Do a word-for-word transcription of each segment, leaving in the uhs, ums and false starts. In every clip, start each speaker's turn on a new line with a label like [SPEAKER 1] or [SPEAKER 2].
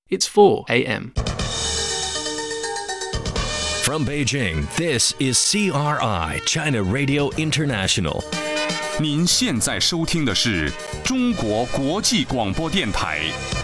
[SPEAKER 1] It's four a.m.
[SPEAKER 2] From Beijing, this is C R I, China Radio International.
[SPEAKER 3] 您现在收听的是中国国际广播电台。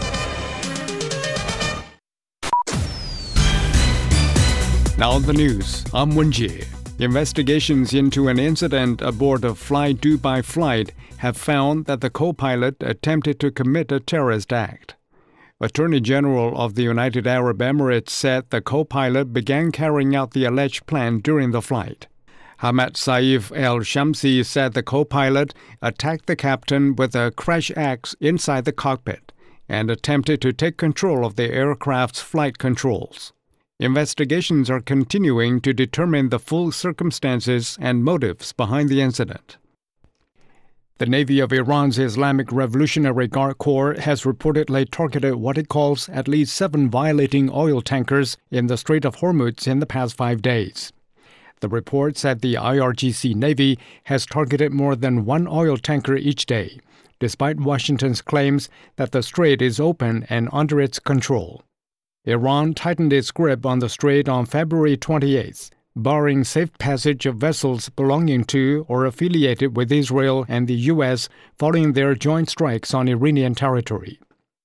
[SPEAKER 4] Now the news. I'm Wenjie. Investigations into an incident aboard a Fly Dubai flight have found that the co-pilot attempted to commit a terrorist act. Attorney General of the United Arab Emirates said the co-pilot began carrying out the alleged plan during the flight. Hamad Saif El-Shamsi said the co-pilot attacked the captain with a crash axe inside the cockpit and attempted to take control of the aircraft's flight controls. Investigations are continuing to determine the full circumstances and motives behind the incident. The Navy of Iran's Islamic Revolutionary Guard Corps has reportedly targeted what it calls at least seven violating oil tankers in the Strait of Hormuz in the past five days. The report said the I R G C Navy has targeted more than one oil tanker each day, despite Washington's claims that the strait is open and under its control. Iran tightened its grip on the strait on February twenty-eighth, barring safe passage of vessels belonging to or affiliated with Israel and the U S following their joint strikes on Iranian territory.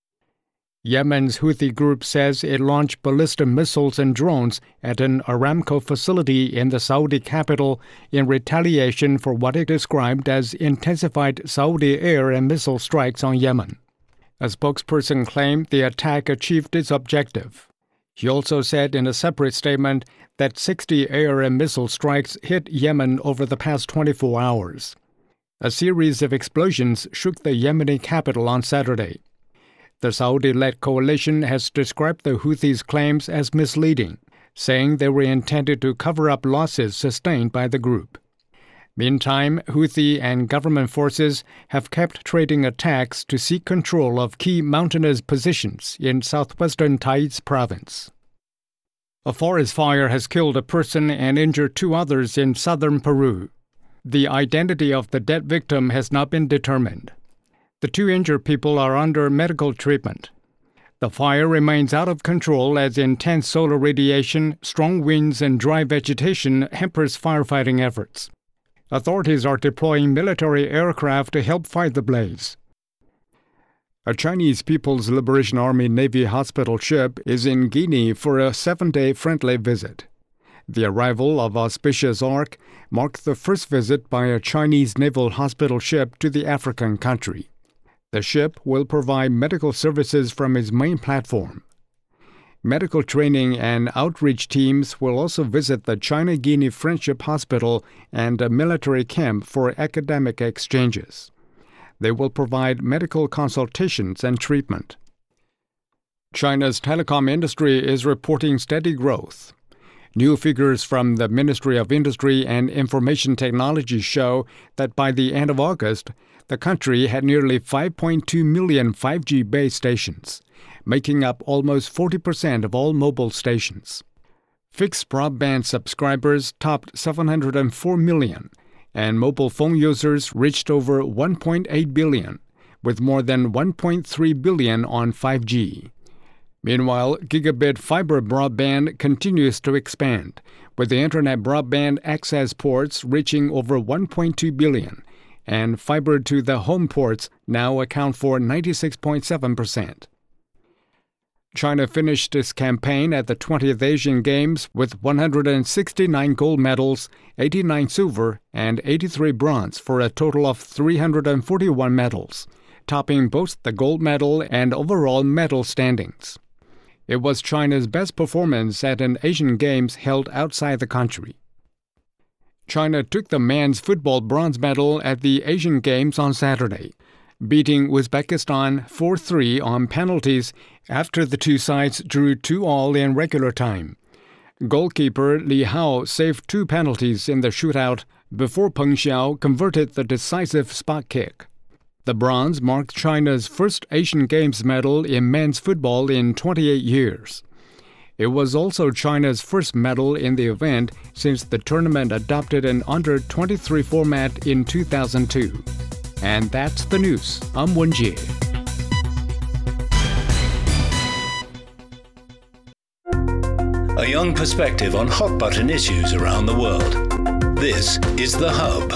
[SPEAKER 4] Yemen's Houthi group says it launched ballistic missiles and drones at an Aramco facility in the Saudi capital in retaliation for what it described as intensified Saudi air and missile strikes on Yemen. A spokesperson claimed the attack achieved its objective. He also said in a separate statement that sixty air and missile strikes hit Yemen over the past twenty-four hours. A series of explosions shook the Yemeni capital on Saturday. The Saudi-led coalition has described the Houthis' claims as misleading, saying they were intended to cover up losses sustained by the group. Meantime, Houthi and government forces have kept trading attacks to seek control of key mountainous positions in southwestern Taiz province. A forest fire has killed a person and injured two others in southern Peru. The identity of the dead victim has not been determined. The two injured people are under medical treatment. The fire remains out of control as intense solar radiation, strong winds, and dry vegetation hampers firefighting efforts. Authorities are deploying military aircraft to help fight the blaze. A Chinese People's Liberation Army Navy hospital ship is in Guinea for a seven-day friendly visit. The arrival of Auspicious Ark marked the first visit by a Chinese naval hospital ship to the African country. The ship will provide medical services from its main platform. Medical training and outreach teams will also visit the China-Guinea Friendship Hospital and a military camp for academic exchanges. They will provide medical consultations and treatment. China's telecom industry is reporting steady growth. New figures from the Ministry of Industry and Information Technology show that by the end of August, the country had nearly five point two million five G base stations, making up almost forty percent of all mobile stations. Fixed broadband subscribers topped seven hundred four million, and mobile phone users reached over one point eight billion, with more than one point three billion on five G. Meanwhile, gigabit fiber broadband continues to expand, with the internet broadband access ports reaching over one point two billion, and fiber to the home ports now account for ninety-six point seven percent. China finished its campaign at the twentieth Asian Games with one hundred sixty-nine gold medals, eighty-nine silver, and eighty-three bronze for a total of three hundred forty-one medals, topping both the gold medal and overall medal standings. It was China's best performance at an Asian Games held outside the country. China took the men's football bronze medal at the Asian Games on Saturday, beating Uzbekistan four three on penalties after the two sides drew two all in regular time. Goalkeeper Li Hao saved two penalties in the shootout before Peng Xiao converted the decisive spot kick. The bronze marked China's first Asian Games medal in men's football in twenty-eight years. It was also China's first medal in the event since the tournament adopted an under twenty-three format in two thousand two. And that's the news. I'm Wenjie.
[SPEAKER 2] a young perspective on hot-button issues around the world. This is The Hub.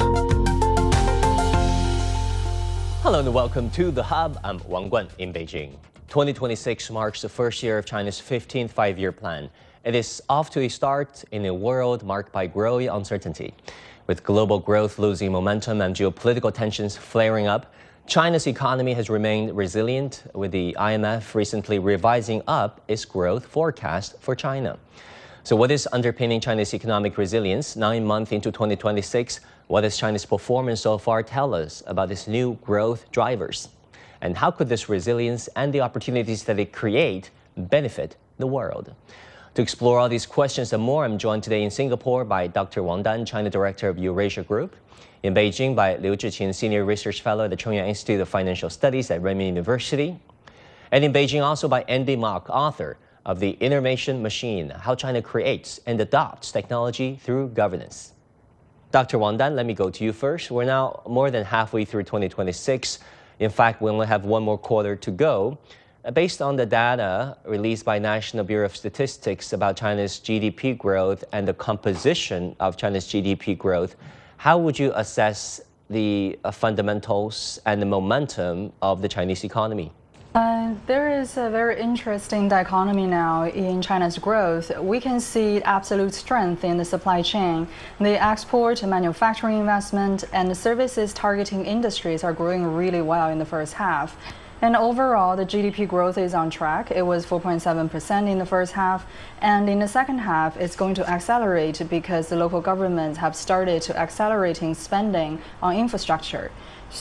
[SPEAKER 1] Hello and welcome to The Hub. I'm Wang Guan in Beijing. twenty twenty-six marks the first year of China's fifteenth five-year plan. It is off to a start in a world marked by growing uncertainty. With global growth losing momentum and geopolitical tensions flaring up, China's economy has remained resilient, with the I M F recently revising up its growth forecast for China. So what is underpinning China's economic resilience nine months into twenty twenty-six? What does China's performance so far tell us about its new growth drivers? And how could this resilience and the opportunities that it create benefit the world? To explore all these questions and more, I'm joined today in Singapore by Doctor Wang Dan, China Director of Eurasia Group, in Beijing by Liu Zhiqin, Senior Research Fellow at the Chengyang Institute of Financial Studies at Renmin University, and in Beijing also by Andy Mok, author of The Information Machine, How China Creates and Adopts Technology Through Governance. Doctor Wang Dan, let me go to you first. We're now more than halfway through twenty twenty-six. In fact, we only have one more quarter to go. Based on the data released by National Bureau of Statistics about China's G D P growth and the composition of China's G D P growth, how would you assess the uh, fundamentals and the momentum of the Chinese economy?
[SPEAKER 5] Uh, there is a very interesting dichotomy now in China's growth. We can see absolute strength in the supply chain. The export, manufacturing investment, and the services targeting industries are growing really well in the first half. And overall, the G D P growth is on track. It was four point seven percent in the first half. And in the second half, it's going to accelerate because the local governments have started to accelerating spending on infrastructure.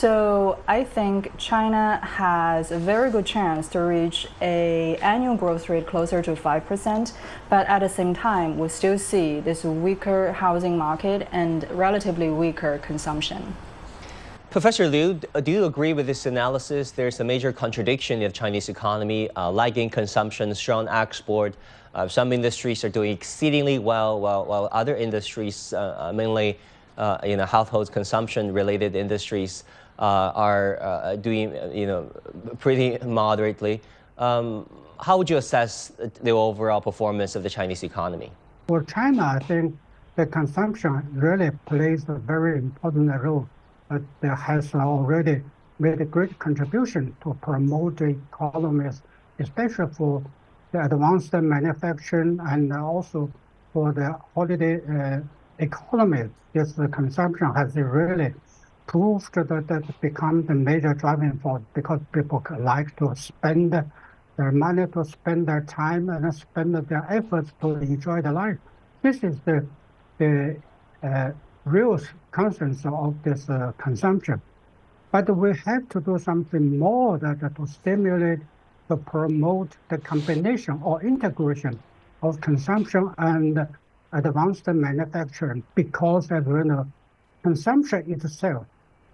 [SPEAKER 5] So I think China has a very good chance to reach an annual growth rate closer to five percent. But at the same time, we still see this weaker housing market and relatively weaker consumption.
[SPEAKER 1] Professor Liu, do you agree with this analysis? There's a major contradiction in the Chinese economy, uh, lagging consumption, strong export. Uh, some industries are doing exceedingly well, while, while other industries, uh, mainly uh, you know, household consumption-related industries, uh, are uh, doing you know, pretty moderately. Um, how would you assess the overall performance of the Chinese economy?
[SPEAKER 6] For China, I think the consumption really plays a very important role. But that has already made a great contribution to promote the economies, especially for the advanced manufacturing and also for the holiday uh, economy. This uh, consumption has really proved that that become the major driving force because people like to spend their money, to spend their time, and spend their efforts to enjoy the life. This is the the uh, real consequence of this uh, consumption. But we have to do something more that, uh, to stimulate, to promote the combination or integration of consumption and advanced manufacturing, because as we know, consumption itself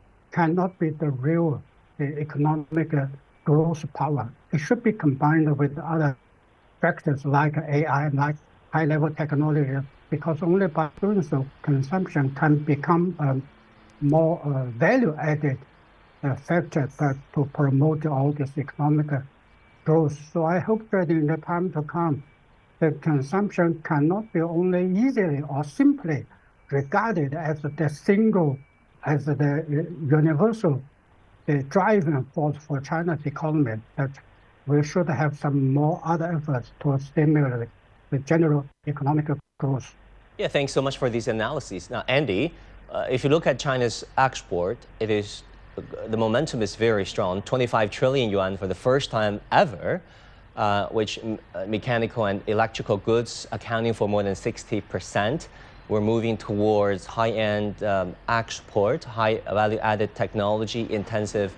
[SPEAKER 6] cannot be the real uh, economic uh, growth power. It should be combined with other factors like A I, like high-level technology, because only by doing so, consumption can become a more uh, value-added uh, factor to promote all this economic growth. So I hope that in the time to come, the consumption cannot be only easily or simply regarded as the single, as the universal the driving force for China's economy, that we should have some more other efforts to stimulate the general economic growth.
[SPEAKER 1] Yeah, thanks so much for these analyses. Now, Andy, uh, if you look at China's export, it is the momentum is very strong. twenty-five trillion yuan for the first time ever, uh, which uh, mechanical and electrical goods accounting for more than sixty percent. We're moving towards high-end um, export, high value-added technology-intensive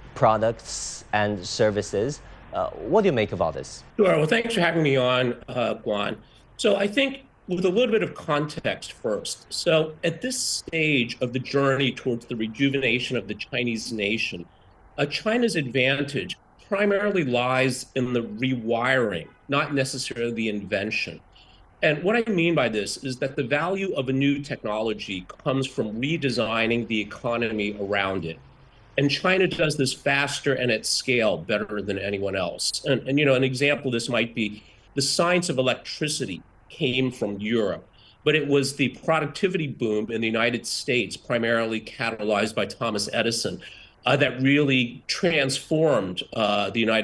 [SPEAKER 1] products and services. Uh, what do you make of all this?
[SPEAKER 7] Sure. Well, thanks for having me on, uh, Guan. So I think with a little bit of context first. So at this stage of the journey towards the rejuvenation of the Chinese nation, uh, China's advantage primarily lies in the rewiring, not necessarily the invention. And what I mean by this is that the value of a new technology comes from redesigning the economy around it. And China does this faster and at scale better than anyone else. And, and you know, an example of this might be the science of electricity came from Europe, but it was the productivity boom in the United States, primarily catalyzed by Thomas Edison, uh, that really transformed uh, the United